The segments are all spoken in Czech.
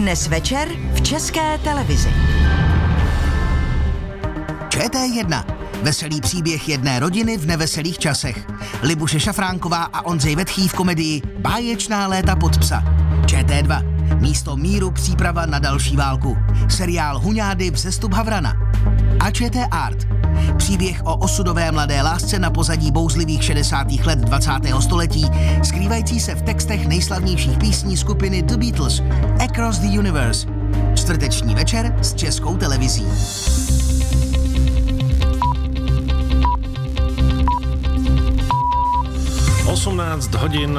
Dnes večer v České televizi. ČT1. Veselý příběh jedné rodiny v neveselých časech. Libuše Šafránková a Ondřej Vetchý v komedii Báječná léta pod psa. ČT2. Místo míru příprava na další válku. Seriál Huňády vzestup Havrana. A ČT Art. Příběh o osudové mladé lásce na pozadí bouzlivých 60. let 20. století, skrývající se v textech nejslavnějších písní skupiny The Beatles, Across the Universe. Čtvrteční večer s Českou televizí. hodin.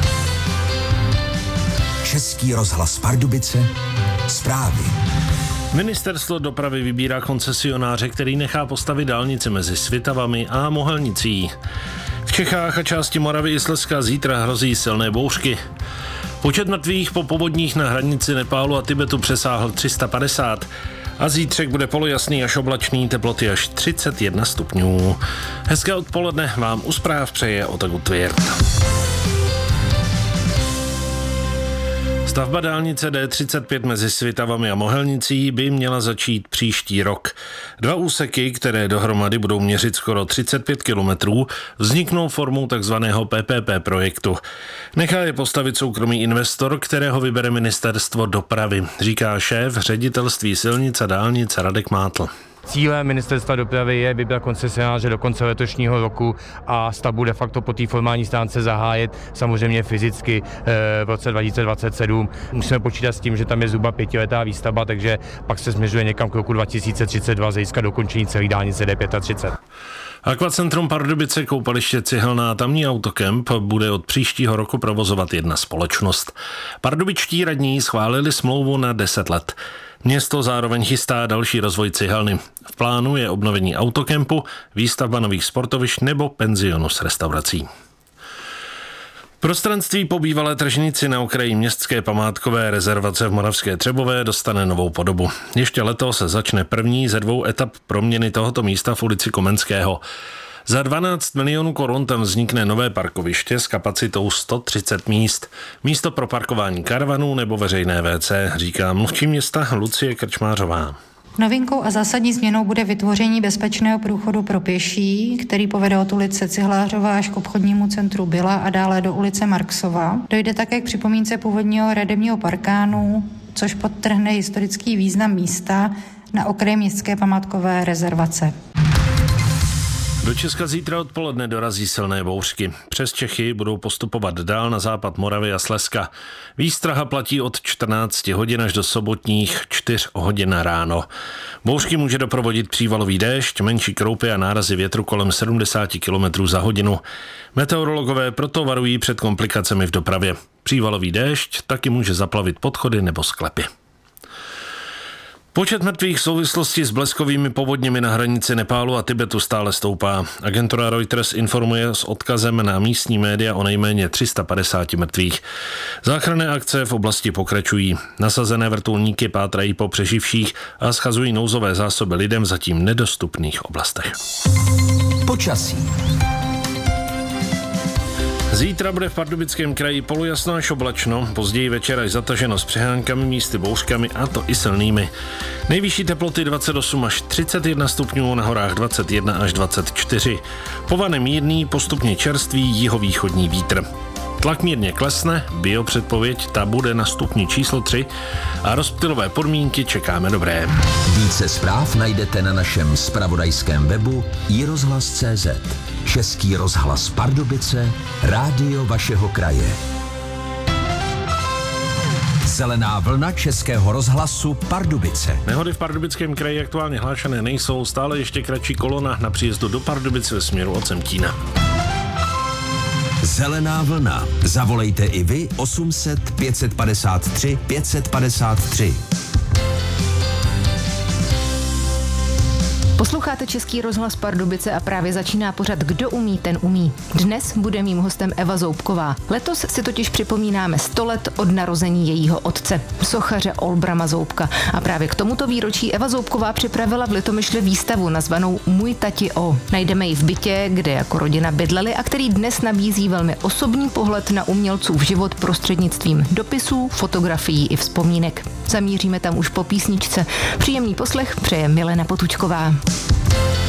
Český rozhlas Pardubice. Zprávy. Ministerstvo dopravy vybírá koncesionáře, který nechá postavit dálnici mezi Svitavami a Mohelnicí. V Čechách a části Moravy i Slezska zítra hrozí silné bouřky. Počet mrtvých po povodních na hranici Nepálu a Tibetu přesáhl 350. A zítřek bude polojasný až oblačný, teploty až 31 stupňů. Hezké odpoledne vám u zpráv přeje Otaku Tvěrt. Stavba dálnice D35 mezi Svitavami a Mohelnicí by měla začít příští rok. 2 úseky, které dohromady budou měřit skoro 35 kilometrů, vzniknou formou takzvaného PPP projektu. Nechá je postavit soukromý investor, kterého vybere Ministerstvo dopravy, říká šéf ředitelství silnic a dálnic Radek Mátl. Cílem Ministerstva dopravy je vybrat koncesionáře do konce letošního roku a stavbu de facto po té formální stránce zahájit samozřejmě fyzicky v roce 2027. Musíme počítat s tím, že tam je zhruba 5letá výstavba, takže pak se směřuje někam k roku 2032 z hlediska dokončení celé dálnice D35. Akvacentrum Pardubice, koupaliště Cihelná a tamní autokemp bude od příštího roku provozovat jedna společnost. Pardubičtí radní schválili smlouvu na 10 let. Město zároveň chystá další rozvoj cihelny. V plánu je obnovení autokempu, výstavba nových sportovišť nebo penzionu s restaurací. Prostranství po bývalé tržnici na okraji městské památkové rezervace v Moravské Třebové dostane novou podobu. Ještě letos se začne první ze 2 etap proměny tohoto místa v ulici Komenského. Za 12 milionů korun tam vznikne nové parkoviště s kapacitou 130 míst. Místo pro parkování karavanů nebo veřejné WC, říká mluvčí města Lucie Krčmářová. Novinkou a zásadní změnou bude vytvoření bezpečného průchodu pro pěší, který povede od ulice Cihlářova až k obchodnímu centru Byla a dále do ulice Marksova. Dojde také k připomínce původního hradebního parkánu, což podtrhne historický význam místa na okraji městské památkové rezervace. Do Česka zítra odpoledne dorazí silné bouřky. Přes Čechy budou postupovat dál na západ Moravy a Slezska. Výstraha platí od 14 hodin až do sobotních 4 hodin ráno. Bouřky může doprovodit přívalový déšť, menší kroupy a nárazy větru kolem 70 km za hodinu. Meteorologové proto varují před komplikacemi v dopravě. Přívalový déšť taky může zaplavit podchody nebo sklepy. Počet mrtvých v souvislosti s bleskovými povodněmi na hranici Nepálu a Tibetu stále stoupá. Agentura Reuters informuje s odkazem na místní média o nejméně 350 mrtvých. Záchranné akce v oblasti pokračují. Nasazené vrtulníky pátrají po přeživších a schazují nouzové zásoby lidem v zatím nedostupných oblastech. Počasí. Zítra bude v Pardubickém kraji polojasno až oblačno, později večer až zataženo s přehánkami, místy bouřkami a to i silnými. Nejvyšší teploty 28 až 31 stupňů, na horách 21 až 24. Povane mírný, postupně čerstvý jihovýchodní vítr. Tlak mírně klesne, biopředpověď ta bude na stupni číslo 3 a rozptylové podmínky čekáme dobré. Více zpráv najdete na našem zpravodajském webu iRozhlas.cz. Český rozhlas Pardubice, rádio vašeho kraje. Zelená vlna Českého rozhlasu Pardubice. Nehody v Pardubickém kraji aktuálně hlášené nejsou, stále ještě kratší kolona na příjezdu do Pardubic ve směru od Semtína. Zelená vlna. Zavolejte i vy 800 553 553. Posloucháte Český rozhlas Pardubice a právě začíná pořad Kdo umí, ten umí. Dnes bude mým hostem Eva Zoubková. Letos si totiž připomínáme 100 let od narození jejího otce, sochaře Olbrama Zoubka. A právě k tomuto výročí Eva Zoubková připravila v Litomyšli výstavu nazvanou Můj tati O. Najdeme ji v bytě, kde jako rodina bydleli a který dnes nabízí velmi osobní pohled na umělcův život prostřednictvím dopisů, fotografií i vzpomínek. Zamíříme tam už po písničce. Příjemný poslech přeje Milena Potůčková.